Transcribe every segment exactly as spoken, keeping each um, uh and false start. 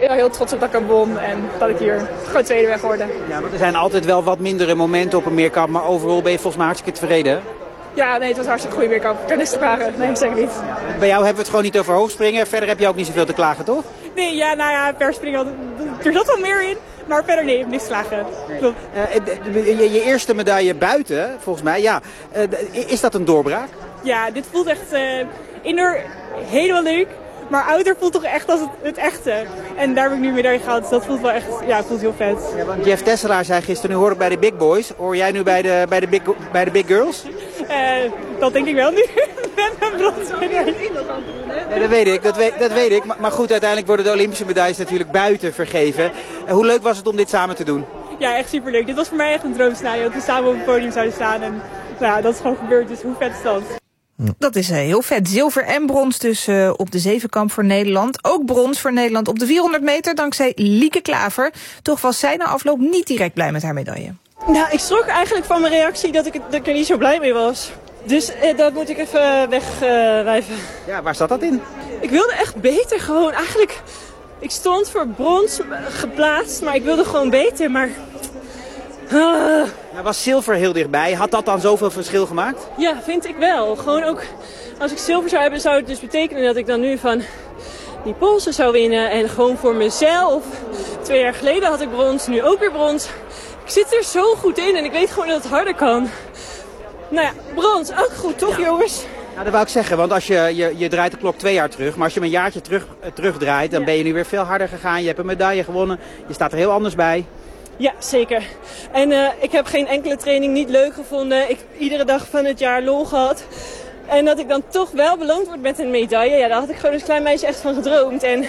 heel trots op dat ik hem won en dat ik hier gewoon tweede ben geworden. Ja, maar er zijn altijd wel wat mindere momenten op een meerkamp, maar overal ben je volgens mij hartstikke tevreden. Ja, nee, het was hartstikke goede meerkamp. Ik kan niks te klagen. Nee, zeker niet. Bij jou hebben we het gewoon niet over hoogspringen. Verder heb je ook niet zoveel te klagen, toch? Nee, ja, nou ja, per springen, er zat wel meer in. Maar verder nee, niks te klagen. Klopt. Uh, je, je eerste medaille buiten, volgens mij, ja. Uh, is dat een doorbraak? Ja, dit voelt echt uh, indoor helemaal leuk. Maar ouder voelt toch echt als het, het echte. En daar heb ik nu medaille gehaald. Dus dat voelt wel echt, ja, voelt heel vet. Ja, want Jeff Tesselaar zei gisteren, nu hoor ik bij de big boys. Hoor jij nu bij de, bij de, big, bij de big girls? Uh, dat denk ik wel nu. Met een bronsmedaille. Ja, dat weet ik, dat weet, dat weet ik. Maar, maar goed, uiteindelijk worden de Olympische medailles natuurlijk buiten vergeven. Uh, hoe leuk was het om dit samen te doen? Ja, echt superleuk. Dit was voor mij echt een droomscenario. Dat we samen op het podium zouden staan. En nou ja, dat is gewoon gebeurd. Dus hoe vet is dat? Dat is heel vet. Zilver en brons dus uh, op de zevenkamp voor Nederland. Ook brons voor Nederland op de vierhonderd meter dankzij Lieke Klaver. Toch was zij na afloop niet direct blij met haar medaille. Nou, ik schrok eigenlijk van mijn reactie dat ik, dat ik er niet zo blij mee was. Dus eh, dat moet ik even wegwijven. Uh, ja, waar zat dat in? Ik wilde echt beter gewoon. Eigenlijk, ik stond voor brons geplaatst, maar ik wilde gewoon beter. Maar... Uh. Nou, was zilver heel dichtbij. Had dat dan zoveel verschil gemaakt? Ja, vind ik wel. Gewoon ook, als ik zilver zou hebben, zou het dus betekenen dat ik dan nu van die polsen zou winnen. En gewoon voor mezelf. Twee jaar geleden had ik brons, nu ook weer brons. Ik zit er zo goed in en ik weet gewoon dat het harder kan. Nou ja, brons, ook goed, toch ja. Jongens? Nou, dat wou ik zeggen, want als je, je, je draait de klok twee jaar terug. Maar als je hem een jaartje terug, uh, terugdraait, dan ja. ben je nu weer veel harder gegaan. Je hebt een medaille gewonnen, je staat er heel anders bij. Ja, zeker. En uh, ik heb geen enkele training niet leuk gevonden. Ik heb iedere dag van het jaar lol gehad. En dat ik dan toch wel beloond word met een medaille. Ja, daar had ik gewoon als klein meisje echt van gedroomd. En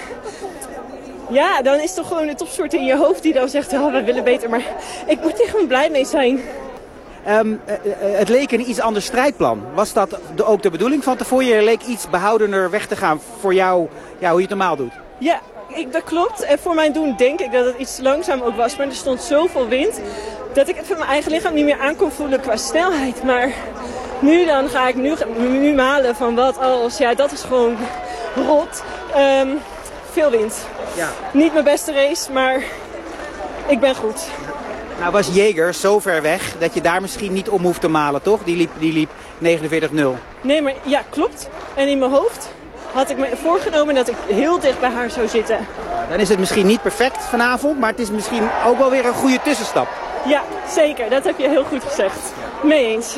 ja, dan is toch gewoon de topsoort in je hoofd die dan zegt, oh, we willen beter. Maar ik moet er gewoon blij mee zijn. Um, uh, uh, het leek een iets ander strijdplan. Was dat de, ook de bedoeling van tevoren? Je leek iets behoudener weg te gaan voor jou, ja, hoe je het normaal doet. Ja, ik, dat klopt. En voor mijn doen denk ik dat het iets langzaam ook was. Maar er stond zoveel wind dat ik even mijn eigen lichaam niet meer aan kon voelen qua snelheid. Maar nu dan ga ik nu, nu malen van wat als. Ja, dat is gewoon rot. Um, veel wind. Ja. Niet mijn beste race, maar ik ben goed. Nou was Jager zo ver weg dat je daar misschien niet om hoeft te malen, toch? Die liep, die liep negenenveertig nul. Nee, maar ja, klopt. En in mijn hoofd had ik me voorgenomen dat ik heel dicht bij haar zou zitten. Dan is het misschien niet perfect vanavond, maar het is misschien ook wel weer een goede tussenstap. Ja, zeker. Dat heb je heel goed gezegd. Mee eens.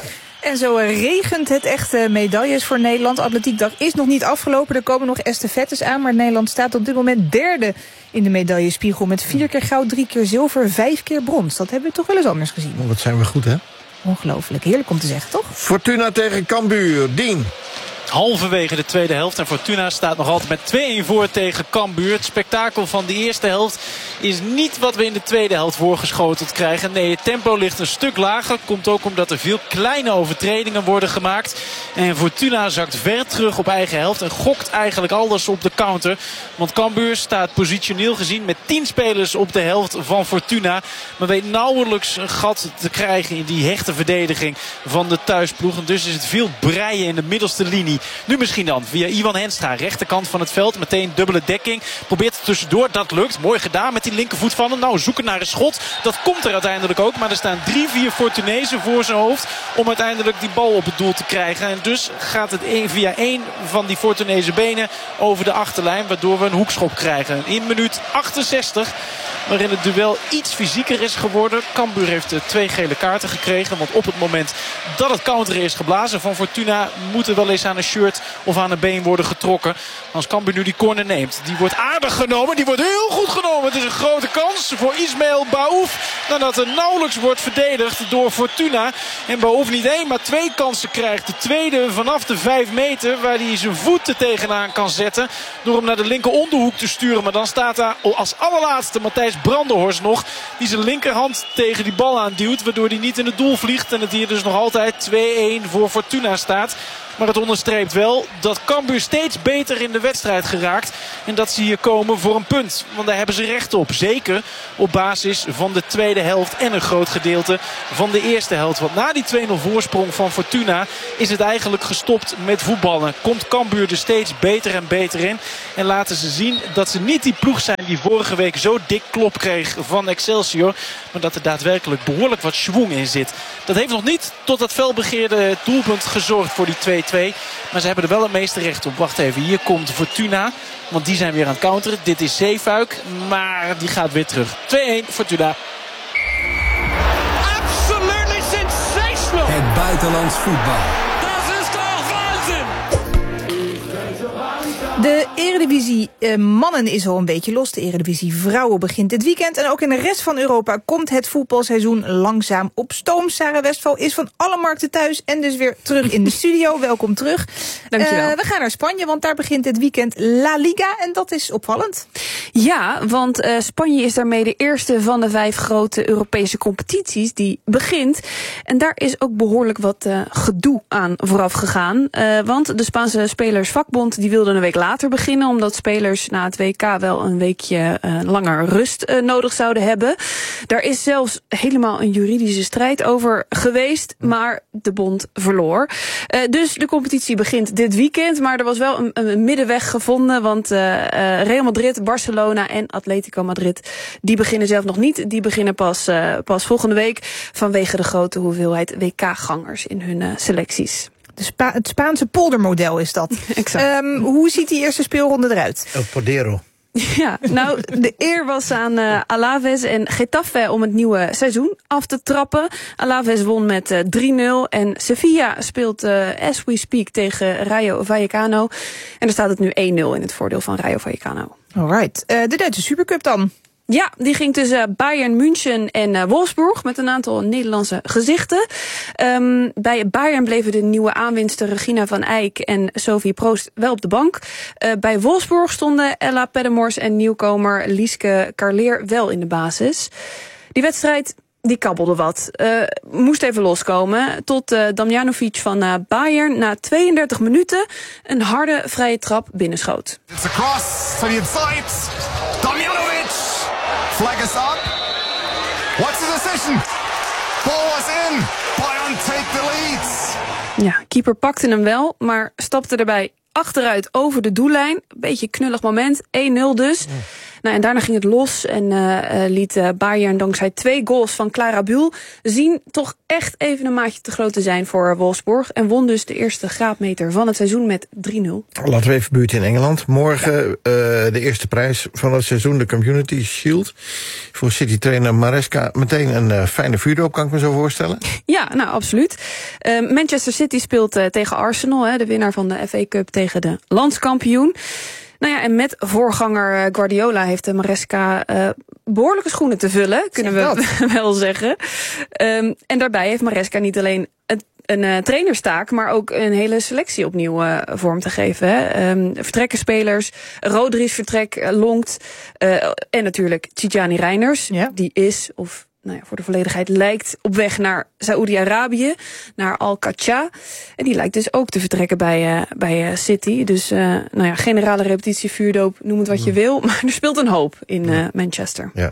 En zo regent het echte medailles voor Nederland. Atletiekdag is nog niet afgelopen. Er komen nog estafettes aan. Maar Nederland staat op dit moment derde in de medaillespiegel. Met vier keer goud, drie keer zilver, vijf keer brons. Dat hebben we toch wel eens anders gezien. Oh, wat zijn we goed, hè? Ongelooflijk. Heerlijk om te zeggen, toch? Fortuna tegen Cambuur. Dien. Halverwege de tweede helft. En Fortuna staat nog altijd met twee-een voor tegen Cambuur. Het spektakel van de eerste helft is niet wat we in de tweede helft voorgeschoteld krijgen. Nee, het tempo ligt een stuk lager. Komt ook omdat er veel kleine overtredingen worden gemaakt. En Fortuna zakt ver terug op eigen helft. En gokt eigenlijk alles op de counter. Want Cambuur staat positioneel gezien met tien spelers op de helft van Fortuna. Maar weet nauwelijks een gat te krijgen in die hechte verdediging van de thuisploeg. En dus is het veel breien in de middelste linie. Nu misschien dan via Iwan Henstra. Rechterkant van het veld. Meteen dubbele dekking. Probeert het tussendoor. Dat lukt. Mooi gedaan met die linkervoet van hem. Nou, zoeken naar een schot. Dat komt er uiteindelijk ook. Maar er staan drie, vier Fortunezen voor zijn hoofd. Om uiteindelijk die bal op het doel te krijgen. En dus gaat het via één van die Fortunese benen over de achterlijn. Waardoor we een hoekschop krijgen. In minuut achtenzestig. Waarin het duel iets fysieker is geworden. Cambuur heeft twee gele kaarten gekregen. Want op het moment dat het counteren is geblazen van Fortuna moet er wel eens aan een shirt of aan een been worden getrokken. Als Cambuur nu die corner neemt. Die wordt aardig genomen. Die wordt heel goed genomen. Het is een grote kans voor Ismail Baouf. Nadat er nauwelijks wordt verdedigd door Fortuna. En Baouf niet één, maar twee kansen krijgt. De tweede vanaf de vijf meter. Waar hij zijn voeten tegenaan kan zetten. Door hem naar de linker onderhoek te sturen. Maar dan staat daar als allerlaatste Matthijs Brandenhorst nog. Die zijn linkerhand tegen die bal aanduwt. Waardoor hij niet in het doel vliegt. En het hier dus nog altijd twee-een voor Fortuna staat. Maar het onderstreept wel dat Cambuur steeds beter in de wedstrijd geraakt. En dat ze hier komen voor een punt. Want daar hebben ze recht op. Zeker op basis van de tweede helft en een groot gedeelte van de eerste helft. Want na die twee nul voorsprong van Fortuna is het eigenlijk gestopt met voetballen. Komt Cambuur er steeds beter en beter in. En laten ze zien dat ze niet die ploeg zijn die vorige week zo dik klop kreeg van Excelsior. Maar dat er daadwerkelijk behoorlijk wat schwung in zit. Dat heeft nog niet tot dat felbegeerde doelpunt gezorgd voor die twee twee. Maar ze hebben er wel het meeste recht op. Wacht even, hier komt Fortuna. Want die zijn weer aan het counteren. Dit is Zeefuik, maar die gaat weer terug. twee-een Fortuna. Absolutely sensational. Het buitenlands voetbal. De Eredivisie eh, mannen is al een beetje los. De Eredivisie vrouwen begint dit weekend. En ook in de rest van Europa komt het voetbalseizoen langzaam op stoom. Sarah Westphal is van alle markten thuis en dus weer terug in de studio. Welkom terug. Dankjewel. Uh, we gaan naar Spanje, want daar begint dit weekend La Liga. En dat is opvallend. Ja, want uh, Spanje is daarmee de eerste van de vijf grote Europese competities die begint. En daar is ook behoorlijk wat uh, gedoe aan vooraf gegaan. Uh, want de Spaanse spelersvakbond die wilde een week later beginnen, omdat spelers na het W K wel een weekje uh, langer rust uh, nodig zouden hebben. Daar is zelfs helemaal een juridische strijd over geweest, maar de bond verloor. Uh, dus de competitie begint dit weekend, maar er was wel een, een middenweg gevonden, want uh, uh, Real Madrid, Barcelona en Atletico Madrid, die beginnen zelf nog niet. Die beginnen pas, uh, pas volgende week vanwege de grote hoeveelheid W K-gangers in hun uh, selecties. De Spa- het Spaanse poldermodel is dat. Exact. Um, hoe ziet die eerste speelronde eruit? El Podero. Ja, nou, de eer was aan uh, Alaves en Getafe om het nieuwe seizoen af te trappen. Alaves won met uh, drie nul en Sevilla speelt uh, as we speak tegen Rayo Vallecano. En er staat het nu één nul in het voordeel van Rayo Vallecano. Alright, uh, de Duitse Supercup dan. Ja, die ging tussen Bayern München en uh, Wolfsburg met een aantal Nederlandse gezichten. Um, bij Bayern bleven de nieuwe aanwinsten Regina van Eyck en Sophie Proost wel op de bank. Uh, bij Wolfsburg stonden Ella Pedemors en nieuwkomer Lieske Carleer wel in de basis. Die wedstrijd die kabbelde wat. Uh, moest even loskomen. Tot uh, Damjanovic van uh, Bayern na tweeëndertig minuten een harde vrije trap binnenschoot. It's a cross to the inside. Damjanovic. Flag is up. What's the decision? Ball was in. Bayern take the lead. Ja, keeper pakte hem wel, maar stapte erbij achteruit over de doellijn. Een beetje knullig moment. één nul dus. Mm. Nou, en daarna ging het los en uh, uh, liet uh, Bayern dankzij twee goals van Clara Buhl zien toch echt even een maatje te groot te zijn voor Wolfsburg. En won dus de eerste graadmeter van het seizoen met drie nul. Laten we even buurten in Engeland. Morgen uh, de eerste prijs van het seizoen, de Community Shield. Voor City-trainer Maresca meteen een uh, fijne vuurdoop, kan ik me zo voorstellen. Ja, nou absoluut. Uh, Manchester City speelt uh, tegen Arsenal, hè, de winnaar van de F A Cup tegen de landskampioen. Nou ja, en met voorganger Guardiola heeft Maresca uh, behoorlijke schoenen te vullen, kunnen we wel zeggen. Um, en daarbij heeft Maresca niet alleen een, een uh, trainerstaak, maar ook een hele selectie opnieuw uh, vorm te geven. Hè. Um, vertrekken spelers, Rodri's vertrek uh, longt. Uh, en natuurlijk Tidjani Reiners, ja. Die is, of nou ja, voor de volledigheid lijkt op weg naar Saoedi-Arabië, naar Al-Qacha. En die lijkt dus ook te vertrekken bij, uh, bij uh, City. Dus uh, nou ja, generale repetitie, vuurdoop, noem het wat je wil. Maar er speelt een hoop in uh, Manchester. Ja.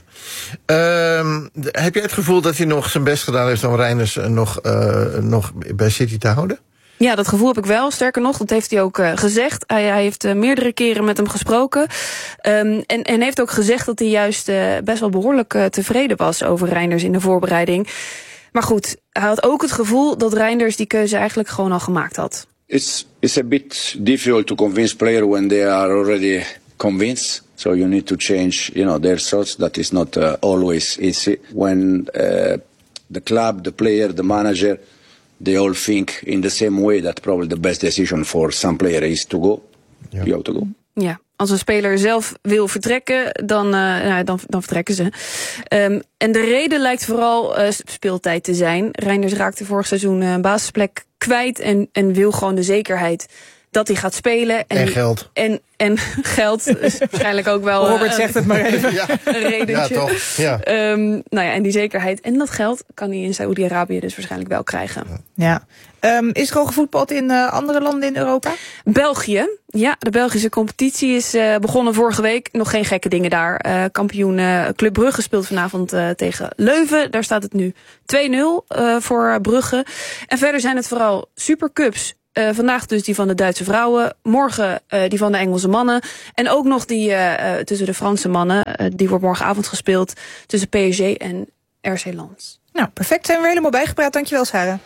Um, heb jij het gevoel dat hij nog zijn best gedaan heeft om Reiners nog, uh, nog bij City te houden? Ja, dat gevoel heb ik wel. Sterker nog, dat heeft hij ook uh, gezegd. Hij, hij heeft uh, meerdere keren met hem gesproken. Um, en, en heeft ook gezegd dat hij juist uh, best wel behoorlijk uh, tevreden was over Reinders in de voorbereiding. Maar goed, hij had ook het gevoel dat Reinders die keuze eigenlijk gewoon al gemaakt had. It's, it's a bit difficult to convince players when they are already convinced. So you need to change, you know, their thoughts. That is not uh, always easy. When uh, the club, the player, the manager, they all think in the same way that probably the best decision for some player is to go. Yeah. You have to go. Ja, als een speler zelf wil vertrekken, dan, uh, nou, dan, dan vertrekken ze. Um, en de reden lijkt vooral uh, speeltijd te zijn. Reinders raakte vorig seizoen een basisplek kwijt en, en wil gewoon de zekerheid dat hij gaat spelen. En, en geld. En, en geld is waarschijnlijk ook wel... Robert uh, zegt het maar even. Ja. Een redentje. Ja, toch? Ja. Um, nou ja, en die zekerheid en dat geld kan hij in Saoedi-Arabië dus waarschijnlijk wel krijgen. Ja. Um, is er al gevoetbald in uh, andere landen in Europa? België. Ja, de Belgische competitie is uh, begonnen vorige week. Nog geen gekke dingen daar. Uh, kampioen uh, Club Brugge speelt vanavond uh, tegen Leuven. Daar staat het nu twee nul uh, voor Brugge. En verder zijn het vooral supercups. Uh, vandaag dus die van de Duitse vrouwen. Morgen uh, die van de Engelse mannen. En ook nog die uh, uh, tussen de Franse mannen. Uh, die wordt morgenavond gespeeld tussen P S G en R C Lens. Nou, perfect. Zijn we er helemaal bijgepraat. Dankjewel, Sarah.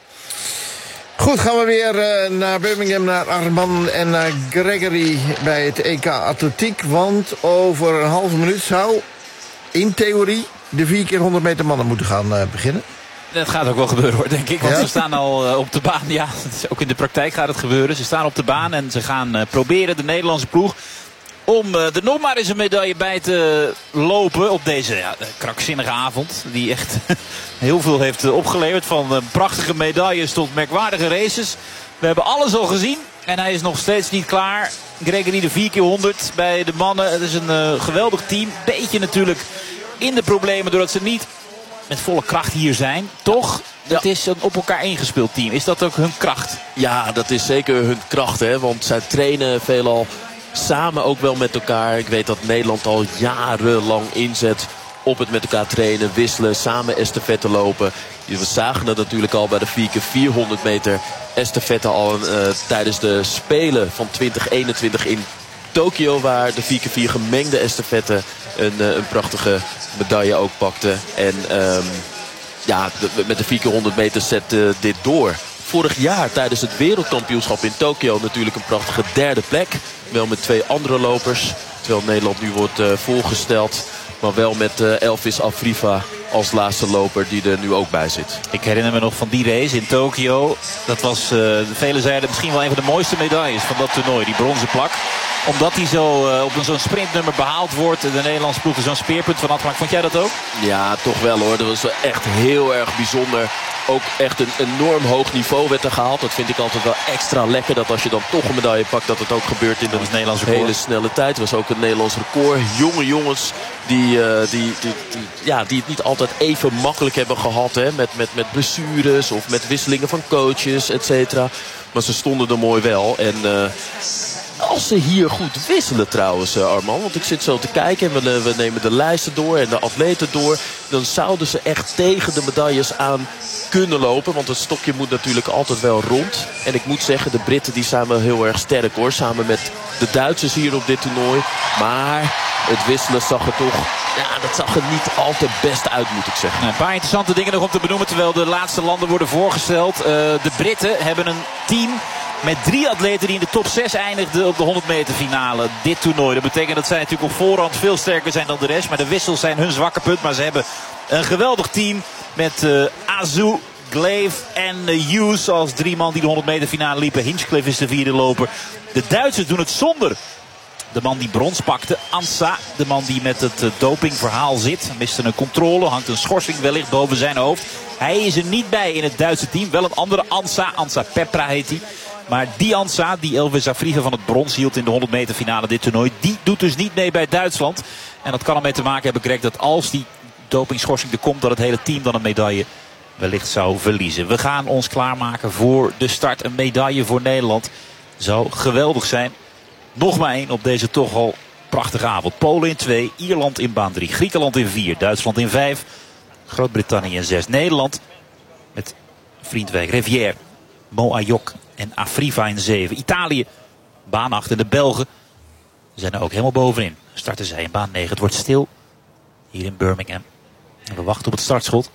Goed, gaan we weer uh, naar Birmingham, naar Arman en naar Gregory bij het E K Atletiek. Want over een halve minuut zou in theorie de vier keer honderd meter mannen moeten gaan uh, beginnen. Dat gaat ook wel gebeuren hoor, denk ik. Want ja? ze staan al uh, op de baan. Ja, het is ook in de praktijk gaat het gebeuren. Ze staan op de baan en ze gaan uh, proberen, de Nederlandse ploeg, om uh, er nog maar eens een medaille bij te lopen op deze ja, krankzinnige avond. Die echt heel veel heeft uh, opgeleverd. Van uh, prachtige medailles tot merkwaardige races. We hebben alles al gezien. En hij is nog steeds niet klaar. Gregory de vier keer honderd bij de mannen. Het is een uh, geweldig team. Beetje natuurlijk in de problemen doordat ze niet met volle kracht hier zijn. Toch? Ja. Het is een op elkaar ingespeeld team. Is dat ook hun kracht? Ja, dat is zeker hun kracht. Hè? Want zij trainen veelal samen ook wel met elkaar. Ik weet dat Nederland al jarenlang inzet op het met elkaar trainen, wisselen, samen estafette lopen. We zagen dat natuurlijk al bij de vier keer vierhonderd meter estafette al uh, tijdens de Spelen van twintig eenentwintig in Tokio, waar de vier keer vier gemengde estafette een, uh, een prachtige medaille ook pakte. En um, ja, de, met de vier keer honderd meter zet uh, dit door. Vorig jaar tijdens het wereldkampioenschap in Tokio natuurlijk een prachtige derde plek. Wel met twee andere lopers. Terwijl Nederland nu wordt uh, voorgesteld. Maar wel met uh, Elvis Afriva als laatste loper die er nu ook bij zit. Ik herinner me nog van die race in Tokio. Dat was, uh, velen zeiden, misschien wel een van de mooiste medailles van dat toernooi. Die bronzen plak. Omdat die zo uh, op een zo'n sprintnummer behaald wordt. De Nederlandse ploeg er zo'n speerpunt van had gemaakt. Vond jij dat ook? Ja, toch wel hoor. Dat was echt heel erg bijzonder. Ook echt een enorm hoog niveau werd er gehaald. Dat vind ik altijd wel extra lekker. Dat als je dan toch een medaille pakt, dat het ook gebeurt in een Nederlands hele snelle tijd. Het was ook een Nederlands record. Jonge jongens die, uh, die, die, die, ja, die het niet altijd even makkelijk hebben gehad. Hè? Met, met, met blessures of met wisselingen van coaches, et cetera. Maar ze stonden er mooi wel. En uh, als ze hier goed wisselen trouwens, uh, Arman. Want ik zit zo te kijken en we, we nemen de lijsten door en de atleten door. Dan zouden ze echt tegen de medailles aan kunnen lopen. Want het stokje moet natuurlijk altijd wel rond. En ik moet zeggen, de Britten die zijn wel heel erg sterk hoor. Samen met de Duitsers hier op dit toernooi. Maar het wisselen zag er toch, ja, dat zag er niet al te best uit, moet ik zeggen. Nou, een paar interessante dingen nog om te benoemen terwijl de laatste landen worden voorgesteld. Uh, de Britten hebben een team met drie atleten die in de top zes eindigden op de honderd meter finale dit toernooi. Dat betekent dat zij natuurlijk op voorhand veel sterker zijn dan de rest. Maar de wissels zijn hun zwakke punt. Maar ze hebben een geweldig team met uh, Azu, Glaive en uh, Hughes als drie man die de honderd meter finale liepen. Hinchcliffe is de vierde loper. De Duitsers doen het zonder de man die brons pakte, Ansa. De man die met het uh, dopingverhaal zit. Miste een controle, hangt een schorsing wellicht boven zijn hoofd. Hij is er niet bij in het Duitse team. Wel een andere Ansa. Ansa Pepra heet hij. Maar die Ansa, die Elvis Afriva van het brons hield in de honderd meter finale dit toernooi, die doet dus niet mee bij Duitsland. En dat kan ermee te maken hebben, Greg, dat als die dopingschorsing er komt, dat het hele team dan een medaille wellicht zou verliezen. We gaan ons klaarmaken voor de start. Een medaille voor Nederland zou geweldig zijn. Nog maar één op deze toch al prachtige avond. Polen in twee, Ierland in baan drie, Griekenland in vier, Duitsland in vijf, Groot-Brittannië in zes. Nederland met vriendwijk Rivière, Mo Ayok en Afriva in zeven. Italië, baan acht en de Belgen zijn er ook helemaal bovenin. Starten zij in baan negen. Het wordt stil hier in Birmingham. En we wachten op het startschot.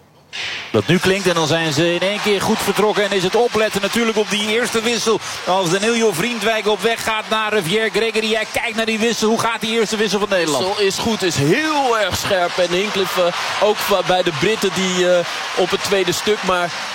Dat nu klinkt en dan zijn ze in één keer goed vertrokken. En is het opletten natuurlijk op die eerste wissel. Als Danilo Vriendwijk op weg gaat naar Rivière Gregory. Jij kijkt naar die wissel. Hoe gaat die eerste wissel van Nederland? Zo is goed, is heel erg scherp. En Hinchcliffe ook bij de Britten die uh, op het tweede stuk. Maar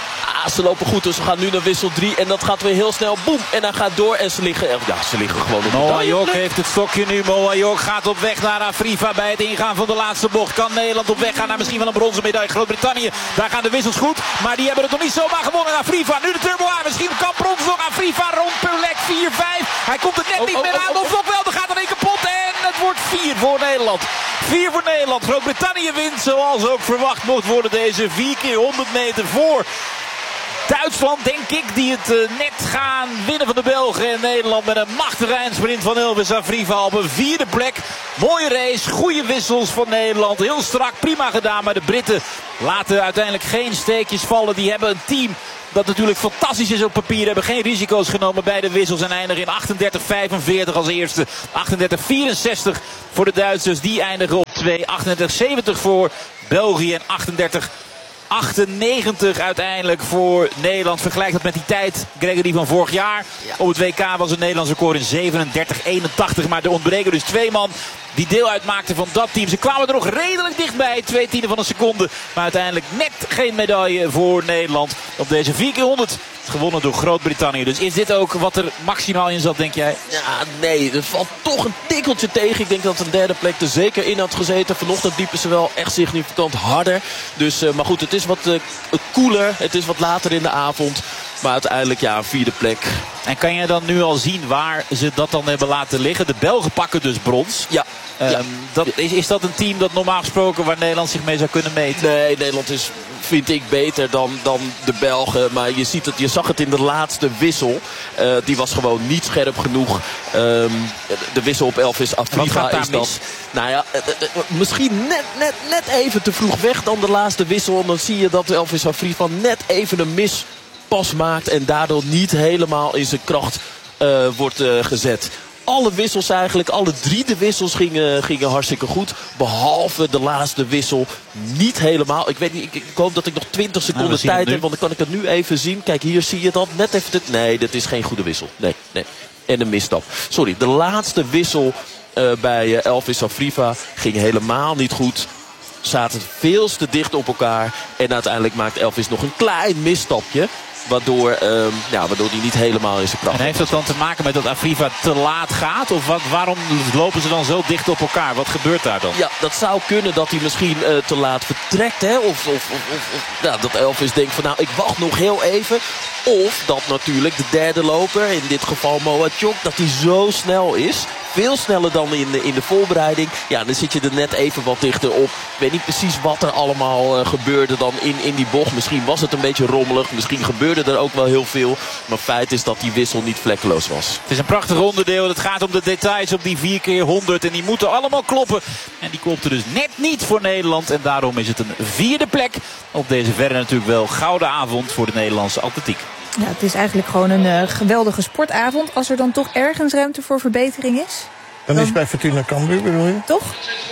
Ja, ze lopen goed, dus ze gaan nu naar wissel drie. En dat gaat weer heel snel. Boem. En hij gaat door. En ze liggen, ja, ze liggen gewoon op de Noah Jok heeft het stokje nu. Noah Jok gaat op weg naar Afriva bij het ingaan van de laatste bocht. Kan Nederland op weg gaan naar misschien wel een bronzen medaille. Groot-Brittannië, daar gaan de wissels goed. Maar die hebben het nog niet zomaar gewonnen. Afriva, nu de turbo aan. Misschien kan brons nog. Afriva rond Purlek vier vijf. Hij komt er net oh, niet oh, meer oh, aan. oh, Of nog wel, er gaat er één kapot. En het wordt vier voor Nederland. vier voor Nederland. Groot-Brittannië wint zoals ook verwacht mocht worden deze vier keer honderd meter voor Duitsland, denk ik, die het uh, net gaan winnen van de Belgen. En Nederland met een machtige eindsprint van Elvis Afriva op een vierde plek. Mooie race, goede wissels van Nederland. Heel strak, prima gedaan. Maar de Britten laten uiteindelijk geen steekjes vallen. Die hebben een team dat natuurlijk fantastisch is op papier. Hebben geen risico's genomen bij de wissels. En eindigen in achtendertig vijfenveertig als eerste. achtendertig vierenzestig voor de Duitsers. Die eindigen op twee. achtendertig zeventig voor België. En achtendertig achtennegentig uiteindelijk voor Nederland. Vergelijk dat met die tijd, Gregory, van vorig jaar. Ja. Op het W K was het Nederlands record in zevenendertig eenentachtig. Maar er ontbreken dus twee man die deel uitmaakten van dat team. Ze kwamen er nog redelijk dichtbij. Twee tienden van een seconde. Maar uiteindelijk net geen medaille voor Nederland. Op deze vier keer honderd. Gewonnen door Groot-Brittannië. Dus is dit ook wat er maximaal in zat, denk jij? Ja, nee. Er valt toch een tikkeltje tegen. Ik denk dat een derde plek er zeker in had gezeten. Vanochtend liepen ze wel echt significant harder. Dus, uh, maar goed, het is wat uh, koeler. Het is wat later in de avond. Maar uiteindelijk, ja, een vierde plek. En kan je dan nu al zien waar ze dat dan hebben laten liggen? De Belgen pakken dus brons. Ja. Um, ja. Dat, is, is dat een team dat normaal gesproken waar Nederland zich mee zou kunnen meten? Nee, Nederland is, vind ik, beter dan, dan de Belgen. Maar je, ziet het, je zag het in de laatste wissel. Uh, die was gewoon niet scherp genoeg. Um, de wissel op Elvis Afriva is dat. Mis? Nou ja, uh, uh, misschien net, net, net even te vroeg weg dan de laatste wissel. En dan zie je dat Elvis Afriva net even een mispas maakt. En daardoor niet helemaal in zijn kracht uh, wordt uh, gezet. Alle wissels eigenlijk, alle drie de wissels gingen, gingen hartstikke goed. Behalve de laatste wissel niet helemaal. Ik weet niet, ik, ik hoop dat ik nog twintig seconden nou, tijd heb. Want dan kan ik het nu even zien. Kijk, hier zie je dat. Net even dit. Nee, dit is geen goede wissel. Nee, nee. En een misstap. Sorry, de laatste wissel uh, bij uh, Elvis Afriva ging helemaal niet goed. Zaten veel te dicht op elkaar. En uiteindelijk maakt Elvis nog een klein misstapje. Waardoor, um, ja, waardoor hij niet helemaal in zijn kracht. En heeft dat dan te maken met dat Afriva te laat gaat? Of wat, waarom lopen ze dan zo dicht op elkaar? Wat gebeurt daar dan? Ja, dat zou kunnen dat hij misschien uh, te laat vertrekt. Hè? Of, of, of, of ja, dat Elvis denkt van nou, ik wacht nog heel even. Of dat natuurlijk de derde loper, in dit geval Noah Jok, dat hij zo snel is. Veel sneller dan in de, in de voorbereiding. Ja, dan zit je er net even wat dichter op. Ik weet niet precies wat er allemaal uh, gebeurde dan in, in die bocht. Misschien was het een beetje rommelig. Misschien gebeurde er ook wel heel veel. Maar feit is dat die wissel niet vlekkeloos was. Het is een prachtig onderdeel. Het gaat om de details op die vier keer honderd. En die moeten allemaal kloppen. En die klopte dus net niet voor Nederland. En daarom is het een vierde plek. Op deze verre natuurlijk wel gouden avond voor de Nederlandse atletiek. Ja, het is eigenlijk gewoon een uh, geweldige sportavond. Als er dan toch ergens ruimte voor verbetering is. Dan is het bij Fortuna Cambuur, bedoel je? Toch?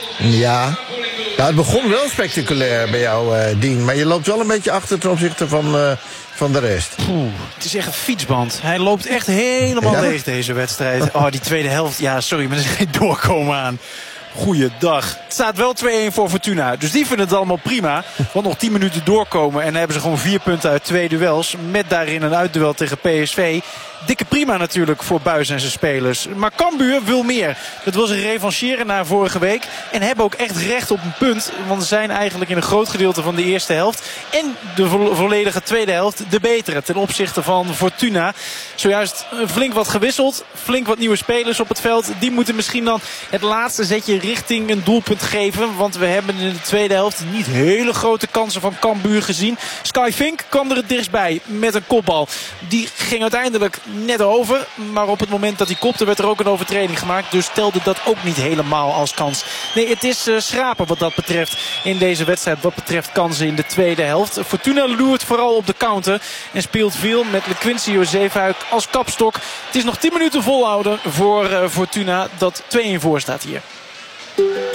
Ja. Ja, het begon wel spectaculair bij jou, uh, Dien. Maar je loopt wel een beetje achter ten opzichte van, uh, van de rest. Oeh, het is echt een fietsband. Hij loopt echt helemaal ja? leeg deze wedstrijd. Oh, die tweede helft. Ja, sorry, maar er is geen doorkomen aan. Goeiedag. Het staat wel twee-een voor Fortuna. Dus die vinden het allemaal prima. Want nog tien minuten doorkomen. En dan hebben ze gewoon vier punten uit twee duels. Met daarin een uitduel tegen P S V. Dikke prima natuurlijk voor Buijs en zijn spelers. Maar Cambuur wil meer. Dat wil zich revancheren na vorige week. En hebben ook echt recht op een punt. Want ze zijn eigenlijk in een groot gedeelte van de eerste helft. En de vo- volledige tweede helft de betere. Ten opzichte van Fortuna. Zojuist flink wat gewisseld. Flink wat nieuwe spelers op het veld. Die moeten misschien dan het laatste zetje richting een doelpunt geven. Want we hebben in de tweede helft niet hele grote kansen van Cambuur gezien. Sky Fink kwam er het dichtst bij met een kopbal. Die ging uiteindelijk net over. Maar op het moment dat hij kopte werd er ook een overtreding gemaakt. Dus telde dat ook niet helemaal als kans. Nee, het is uh, schrapen wat dat betreft in deze wedstrijd. Wat betreft kansen in de tweede helft. Fortuna loert vooral op de counter. En speelt veel met Lequincio Zeefuik als kapstok. Het is nog tien minuten volhouden voor uh, Fortuna dat twee-een voor staat hier.